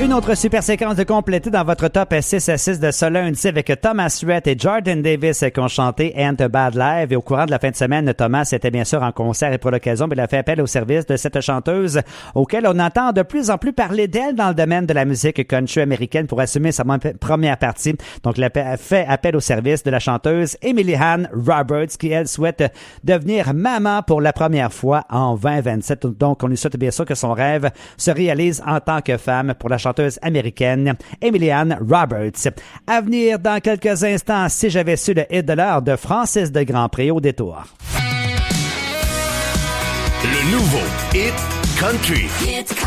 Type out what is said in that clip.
Une autre super séquence de compléter dans votre top 6 à 6 de ce lundi avec Thomas Rhett et Jordan Davis qui ont chanté Ain't a Bad Live. Et au courant de la fin de semaine, Thomas était bien sûr en concert et pour l'occasion, il a fait appel au service de cette chanteuse auquel on entend de plus en plus parler d'elle dans le domaine de la musique country américaine pour assumer sa première partie. Donc, il a fait appel au service de la chanteuse Emily Ann Roberts qui, elle, souhaite devenir maman pour la première fois en 2027. Donc, on lui souhaite bien sûr que son rêve se réalise en tant que femme pour la chanteuse américaine Emily Ann Roberts. À venir dans quelques instants, si j'avais su le hit de l'heure de Francis de Grandpré au détour. Le nouveau Hit Country.